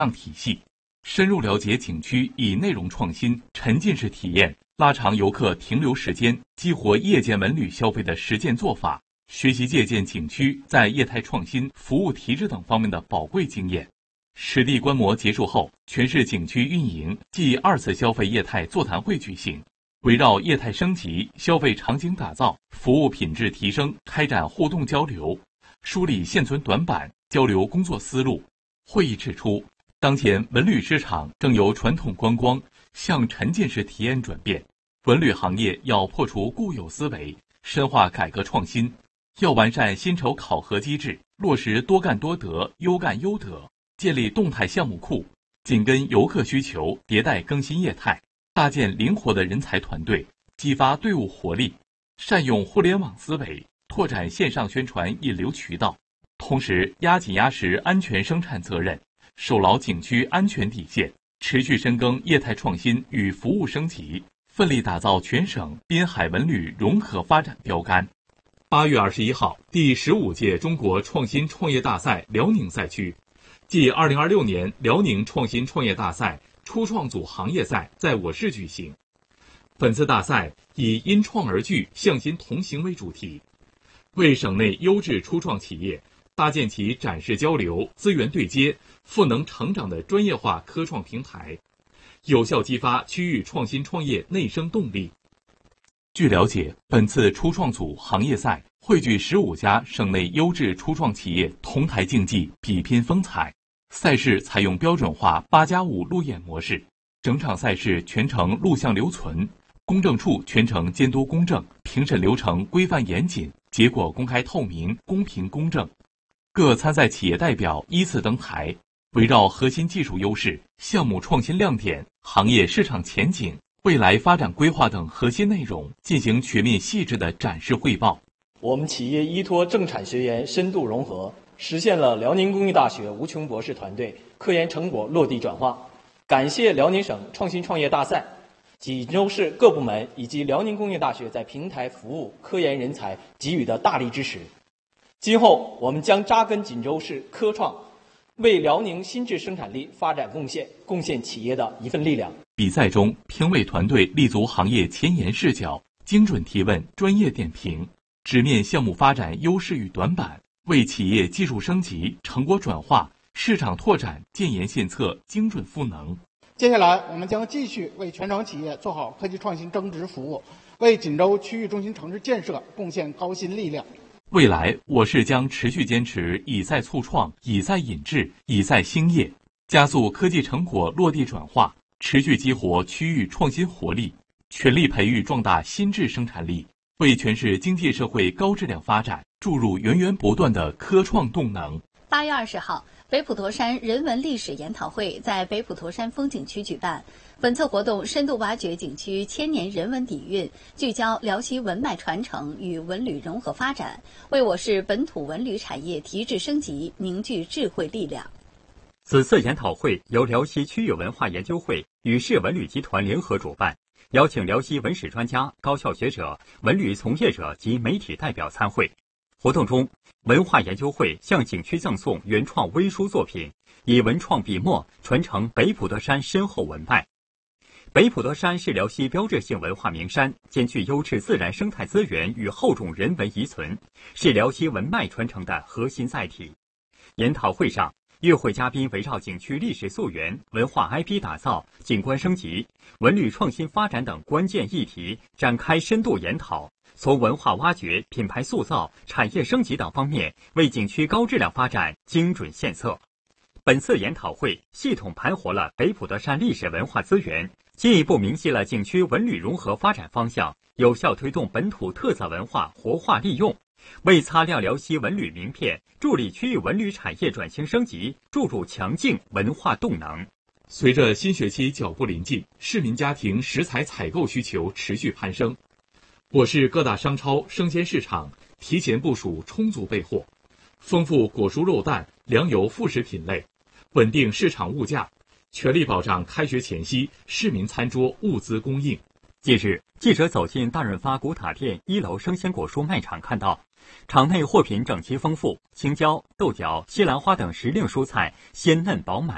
档体系，深入了解景区以内容创新、沉浸式体验拉长游客停留时间、激活夜间文旅消费的实践做法，学习借鉴景区在业态创新、服务提质等方面的宝贵经验。实地观摩结束后，全市景区运营暨2次消费业态座谈会举行，围绕业态升级、消费场景打造、服务品质提升开展互动交流，梳理现存短板，交流工作思路。会议指出，当前文旅市场正由传统观光向沉浸式体验转变，文旅行业要破除固有思维，深化改革创新，要完善薪酬考核机制，落实多干多得、优干优得，建立动态项目库，紧跟游客需求迭代更新业态，搭建灵活的人才团队，激发队伍活力，善用互联网思维，拓展线上宣传引流渠道，同时压紧压实安全生产责任，守牢景区安全底线，持续深耕业态创新与服务升级，奋力打造全省滨海文旅融合发展标杆。8月21号，第15届中国创新创业大赛辽宁赛区暨2026年辽宁创新创业大赛初创组行业赛在我市举行。本次大赛以因创而聚、向心同行为主题，为省内优质初创企业搭建起展示交流、资源对接、赋能成长的专业化科创平台，有效激发区域创新创业内生动力。据了解，本次初创组行业赛汇聚15家省内优质初创企业同台竞技，比拼风采。赛事采用标准化8+5路演模式，整场赛事全程录像留存，公证处全程监督公正，评审流程规范严谨，结果公开透明、公平公正。各参赛企业代表依次登台，围绕核心技术优势、项目创新亮点、行业市场前景、未来发展规划等核心内容进行全面细致的展示汇报。 我们企业依托政产学研深度融合，实现了辽宁工业大学吴琼博士团队科研成果落地转化。感谢辽宁省创新创业大赛、锦州市各部门以及辽宁工业大学在平台服务科研人才给予的大力支持。今后我们将扎根锦州市科创，为辽宁新质生产力发展贡献企业的一份力量。 比赛中，评委团队立足行业前沿视角，精准提问、专业点评，直面项目发展优势与短板，为企业技术升级、成果转化、市场拓展建言献策，精准赋能。 接下来，我们将继续为全省企业做好科技创新增值服务，为锦州区域中心城市建设贡献高新力量。 未来，我市将持续坚持以赛促创、以赛引智、以赛兴业，加速科技成果落地转化，持续激活区域创新活力，全力培育壮大新质生产力，为全市经济社会高质量发展注入源源不断的科创动能。 8月20号，北普陀山人文历史研讨会在北普陀山风景区举办。本次活动深度挖掘景区千年人文底蕴，聚焦辽西文脉传承与文旅融合发展，为我市本土文旅产业提质升级凝聚智慧力量。 此次研讨会由辽西区域文化研究会与市文旅集团联合主办，邀请辽西文史专家、高校学者、文旅从业者及媒体代表参会。活动中，文化研究会向景区赠送原创微书作品，以文创笔墨传承北普陀山深厚文脉。北普陀山是辽西标志性文化名山，兼具优质自然生态资源与厚重人文遗存，是辽西文脉传承的核心载体。研讨会上，与会嘉宾围绕景区历史溯源、文化 IP 打造、景观升级、文旅创新发展等关键议题展开深度研讨，从文化挖掘、品牌塑造、产业升级等方面为景区高质量发展精准献策。本次研讨会系统盘活了北普陀山历史文化资源，进一步明晰了景区文旅融合发展方向，有效推动本土特色文化活化利用，为擦亮辽西文旅名片，助力区域文旅产业转型升级，注入强劲文化动能。 随着新学期脚步临近，市民家庭食材采购需求持续攀升，我市各大商超、生鲜市场提前部署充足备货，丰富果蔬肉蛋、粮油副食品类，稳定市场物价，全力保障开学前夕市民餐桌物资供应。 近日，记者走进大润发古塔店1楼生鲜果蔬卖场，看到场内货品整齐丰富，青椒、豆角、西兰花等时令蔬菜鲜嫩饱满，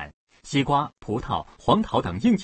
西瓜、葡萄、黄桃等应季